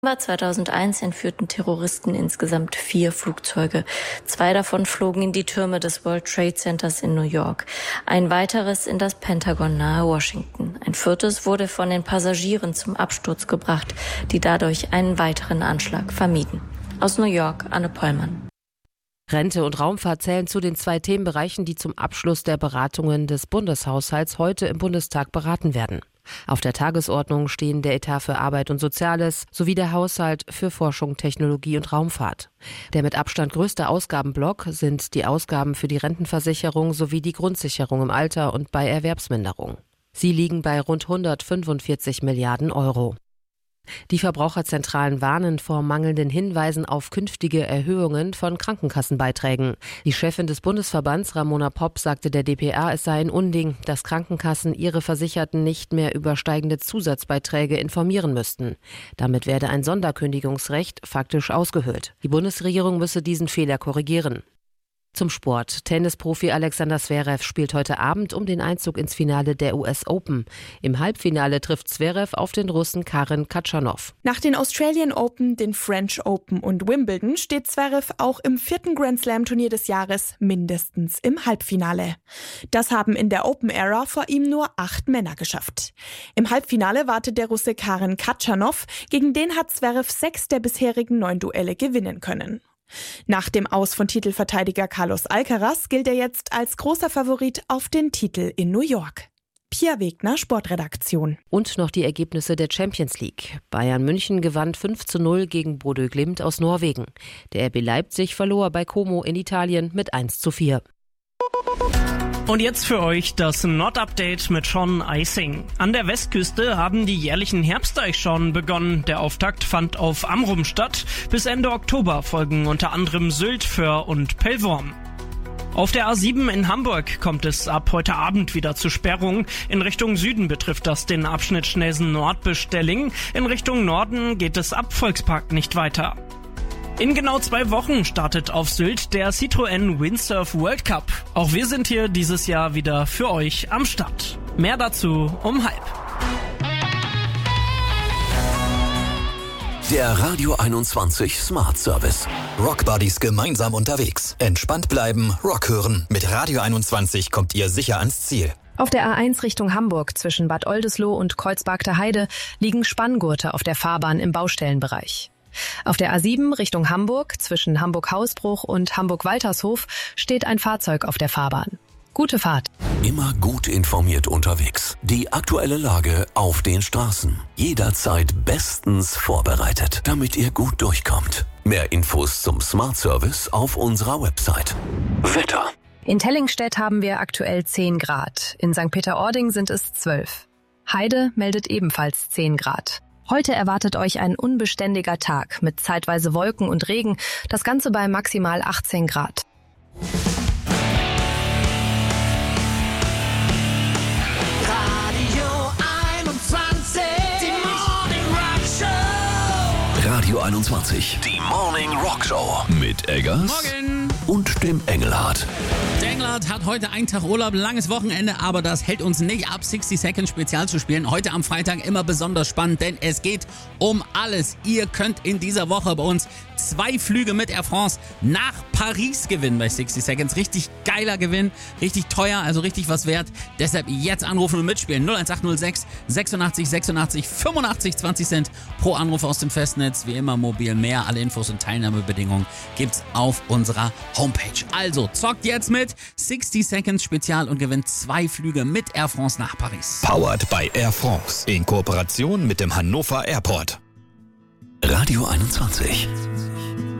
Im 2001 entführten Terroristen insgesamt 4 Flugzeuge. 2 davon flogen in die Türme des World Trade Centers in New York. Ein weiteres in das Pentagon nahe Washington. Ein 4. wurde von den Passagieren zum Absturz gebracht, die dadurch einen weiteren Anschlag vermieden. Aus New York, Anne Pollmann. Rente und Raumfahrt zählen zu den 2 Themenbereichen, die zum Abschluss der Beratungen des Bundeshaushalts heute im Bundestag beraten werden. Auf der Tagesordnung stehen der Etat für Arbeit und Soziales sowie der Haushalt für Forschung, Technologie und Raumfahrt. Der mit Abstand größte Ausgabenblock sind die Ausgaben für die Rentenversicherung sowie die Grundsicherung im Alter und bei Erwerbsminderung. Sie liegen bei rund 145 Milliarden Euro. Die Verbraucherzentralen warnen vor mangelnden Hinweisen auf künftige Erhöhungen von Krankenkassenbeiträgen. Die Chefin des Bundesverbands, Ramona Popp, sagte der dpa, es sei ein Unding, dass Krankenkassen ihre Versicherten nicht mehr über steigende Zusatzbeiträge informieren müssten. Damit werde ein Sonderkündigungsrecht faktisch ausgehöhlt. Die Bundesregierung müsse diesen Fehler korrigieren. Zum Sport. Tennisprofi Alexander Zverev spielt heute Abend um den Einzug ins Finale der US Open. Im Halbfinale trifft Zverev auf den Russen Karen Khachanov. Nach den Australian Open, den French Open und Wimbledon steht Zverev auch im 4. Grand Slam Turnier des Jahres mindestens im Halbfinale. Das haben in der Open-Ära vor ihm nur 8 Männer geschafft. Im Halbfinale wartet der Russe Karen Khachanov, gegen den hat Zverev 6 der bisherigen 9 Duelle gewinnen können. Nach dem Aus von Titelverteidiger Carlos Alcaraz gilt er jetzt als großer Favorit auf den Titel in New York. Pia Wegner, Sportredaktion. Und noch die Ergebnisse der Champions League. Bayern München gewann 5:0 gegen Bodø Glimt aus Norwegen. Der RB Leipzig verlor bei Como in Italien mit 1:4. Und jetzt für euch das Nord-Update mit Sean Icing. An der Westküste haben die jährlichen Herbsteichschauen begonnen. Der Auftakt fand auf Amrum statt. Bis Ende Oktober folgen unter anderem Sylt, Föhr und Pellworm. Auf der A7 in Hamburg kommt es ab heute Abend wieder zu Sperrungen. In Richtung Süden betrifft das den Abschnitt Schnelsen Nord bis Stellingen. In Richtung Norden geht es ab Volkspark nicht weiter. In genau 2 Wochen startet auf Sylt der Citroën Windsurf World Cup. Auch wir sind hier dieses Jahr wieder für euch am Start. Mehr dazu um 12:30. Der Radio 21 Smart Service. Rock Buddies gemeinsam unterwegs. Entspannt bleiben, Rock hören. Mit Radio 21 kommt ihr sicher ans Ziel. Auf der A1 Richtung Hamburg zwischen Bad Oldesloe und Kreuzbergter Heide liegen Spanngurte auf der Fahrbahn im Baustellenbereich. Auf der A7 Richtung Hamburg zwischen Hamburg-Hausbruch und Hamburg-Waltershof steht ein Fahrzeug auf der Fahrbahn. Gute Fahrt. Immer gut informiert unterwegs. Die aktuelle Lage auf den Straßen. Jederzeit bestens vorbereitet, damit ihr gut durchkommt. Mehr Infos zum Smart Service auf unserer Website. Wetter. In Tellingstedt haben wir aktuell 10 Grad. In St. Peter-Ording sind es 12. Heide meldet ebenfalls 10 Grad. Heute erwartet euch ein unbeständiger Tag mit zeitweise Wolken und Regen, das Ganze bei maximal 18 Grad. Radio 21, die Morning Rock Show. Radio 21, die Morning Rock Show. Mit Eggers. Morgen. Und dem Engelhardt. Der Engelhardt hat heute einen Tag Urlaub, langes Wochenende, aber das hält uns nicht ab, 60 Seconds Spezial zu spielen. Heute am Freitag immer besonders spannend, denn es geht um alles. Ihr könnt in dieser Woche bei uns 2 Flüge mit Air France nach Paris gewinnen bei 60 Seconds. Richtig geiler Gewinn, richtig teuer, also richtig was wert. Deshalb jetzt anrufen und mitspielen. 01806 86 86 85 20 Cent pro Anruf aus dem Festnetz. Wie immer mobil mehr. Alle Infos und Teilnahmebedingungen gibt's auf unserer Homepage. Also zockt jetzt mit 60 Seconds Spezial und gewinnt 2 Flüge mit Air France nach Paris. Powered by Air France in Kooperation mit dem Hannover Airport. Radio 21.